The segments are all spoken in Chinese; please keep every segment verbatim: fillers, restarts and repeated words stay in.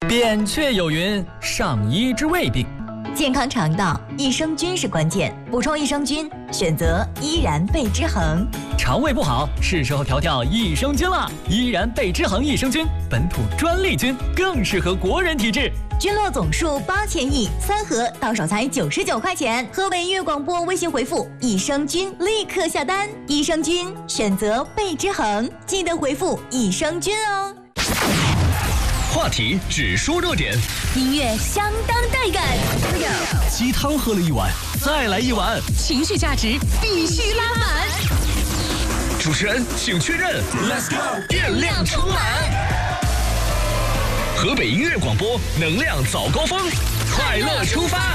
扁鹊有云：上医治未病。 健康肠道，益生菌是关键，补充益生菌，选择依然贝之恒。 肠胃不好，是时候调调益生菌了。依然贝之恒益生菌，本土专利菌，更适合国人体质。 菌落总数八千亿，三盒到手才九十九块钱。河北粤广播微信回复益生菌，立刻下单。益生菌选择贝之恒，记得回复益生菌哦。 话题只说热点， 音乐相当带感。 鸡汤喝了一碗，再来一碗， 情绪价值必须拉满。 主持人请确认 ，Let's go， 电量充满。河北音乐广播能量早高峰，快乐出发。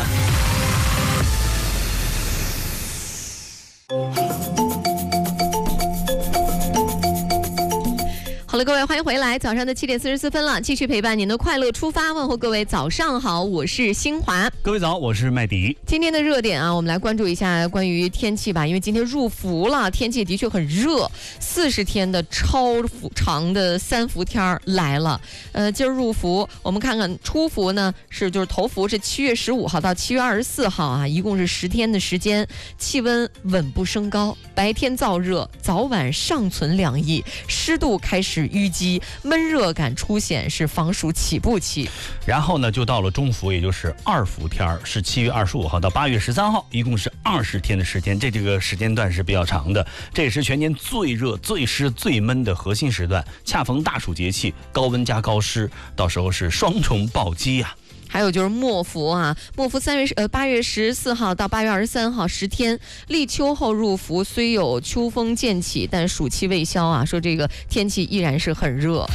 好了，各位，欢迎回来。早上的七点四十四分了，继续陪伴您的快乐出发。问候各位，早上好，我是新华。 各位早，我是麦迪。 今天的热点啊，我们来关注一下关于天气吧，因为今天入伏了，天气的确很热，四十天的超长的三伏天来了。呃，今儿入伏，我们看看初伏呢是就是头伏是七月十五号到七月二十四号啊，一共是十天的时间，气温稳步升高，白天燥热，早晚尚存凉意，湿度开始淤积，闷热感出现，是防暑起步期。 然后呢，就到了中伏，也就是二伏天儿，是七月二十五号到八月十三号，一共是二十天的时间。这这个时间段是比较长的，这也是全年最热、最湿、最闷的核心时段，恰逢大暑节气，高温加高湿，到时候是双重暴击呀、啊。 还有就是末伏啊，末伏三月呃八月十四号到八月二十三号十天，立秋后入伏，虽有秋风渐起，但暑气未消啊，说这个天气依然是很热。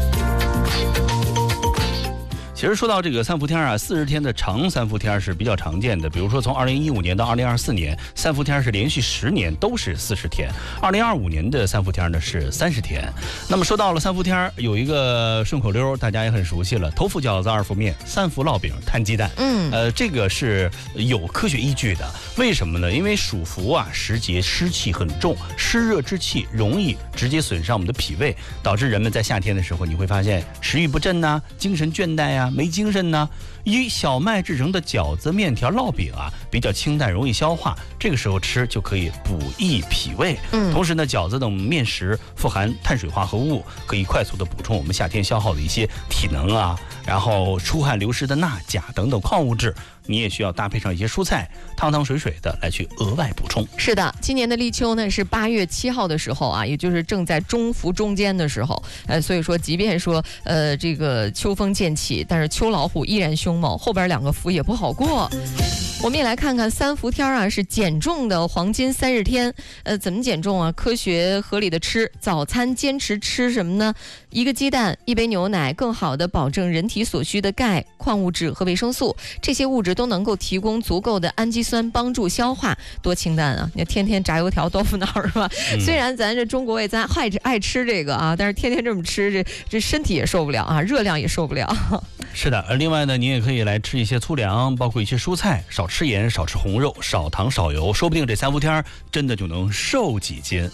其实说到这个三伏天啊，四十天的长三伏天是比较常见的。比如说从二零一五年到二零二四年，三伏天是连续十年都是四十天。二零二五年的三伏天呢是三十天。那么说到了三伏天，有一个顺口溜，大家也很熟悉了：头伏饺子，二伏面，三伏烙饼，摊鸡蛋。嗯，呃，这个是有科学依据的。为什么呢？因为暑伏啊，时节湿气很重，湿热之气容易直接损伤我们的脾胃，导致人们在夏天的时候，你会发现食欲不振呐、啊，精神倦怠呀、啊。没精神呢，以小麦制成的饺子、面条、烙饼啊，比较清淡，容易消化。这个时候吃就可以补益脾胃。嗯，同时呢，饺子等面食富含碳水化合物，可以快速的补充我们夏天消耗的一些体能啊，然后出汗流失的钠、钾等等矿物质。你也需要搭配上一些蔬菜，汤汤水水的来去额外补充。 是的，今年的立秋呢是八月七号的时候啊，也就是正在中伏中间的时候。呃，所以说，即便说呃这个秋风渐起，但是秋老虎依然凶猛，后边两个伏也不好过。我们也来看看三伏天啊，是减重的黄金三十天。呃，怎么减重啊？科学合理的吃，早餐坚持吃什么呢？一个鸡蛋，一杯牛奶，更好的保证人体所需的钙、矿物质和维生素，这些物质都能够提供足够的氨基酸，帮助消化。多清淡啊！你天天炸油条、豆腐脑是吧？嗯、虽然咱这中国胃咱爱爱吃这个啊，但是天天这么吃，这这身体也受不了啊，热量也受不了。 是的，而另外呢，你也可以来吃一些粗粮，包括一些蔬菜，少吃盐，少吃红肉，少糖少油，说不定这三伏天真的就能瘦几斤。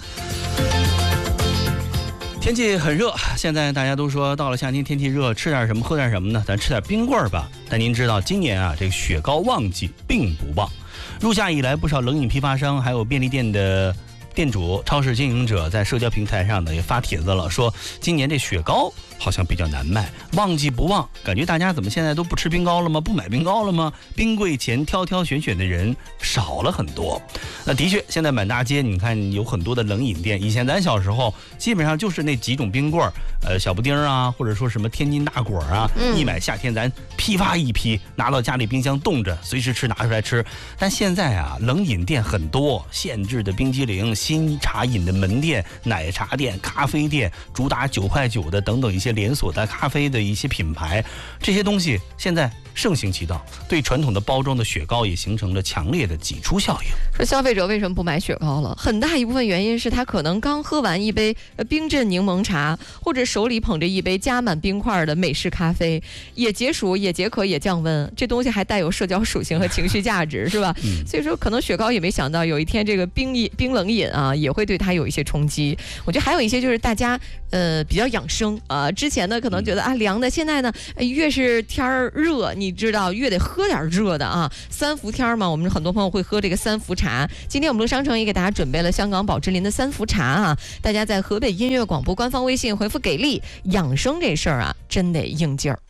天气很热，现在大家都说到了夏天天气热，吃点什么喝点什么呢？咱吃点冰棍儿吧。但您知道今年啊，这个雪糕旺季并不旺。入夏以来，不少冷饮批发商还有便利店的店主、超市经营者在社交平台上呢也发帖子了，说今年这雪糕好像比较难卖，旺季不旺，感觉大家怎么现在都不吃冰糕了吗？不买冰糕了吗？冰柜前挑挑选选的人少了很多。那的确，现在满大街你看有很多的冷饮店，以前咱小时候基本上就是那几种冰棍儿，呃，小布丁啊，或者说什么天津大果啊，嗯、一买夏天咱批发一批，拿到家里冰箱冻着，随时吃拿出来吃。但现在啊，冷饮店很多，限制的冰激凌、新茶饮的门店、奶茶店、咖啡店，主打九块九的等等一些连锁的咖啡的一些品牌，这些东西现在盛行其道，对传统的包装的雪糕也形成了强烈的挤出效应。 说消费者为什么不买雪糕了？很大一部分原因是他可能刚喝完一杯冰镇柠檬茶，或者手里捧着一杯加满冰块的美式咖啡，也解暑也解渴也降温，这东西还带有社交属性和情绪价值，是吧？嗯、所以说可能雪糕也没想到有一天这个冰饮冰冷饮啊也会对它有一些冲击。我觉得还有一些就是大家呃比较养生啊、呃， 之前呢可能觉得啊凉的，现在呢越是天儿热，你知道越得喝点热的啊。三伏天嘛，我们很多朋友会喝这个三伏茶。今天我们乐商城也给大家准备了香港宝芝林的三伏茶啊，大家在河北音乐广播官方微信回复给力养生这事儿啊，真得应劲儿。